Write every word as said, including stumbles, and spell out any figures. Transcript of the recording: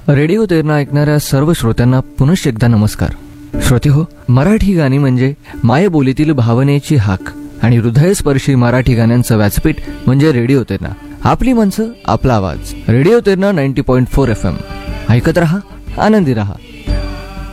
Radio Terna ऐकणाऱ्या सर्व श्रोत्यांना पुनश्च एकदा नमस्कार. श्रोते हो, मराठी गाणी म्हणजे मायबोलीतील भावनेची हाक आणि हृदयस्पर्शी मराठी गाण्यांचं व्यासपीठ म्हणजे रेडिओ तेरणा. आपली माणसं, आपला आवाज. Radio Terna ninety point four F M. ऐकत रहा, आनंदी रहा.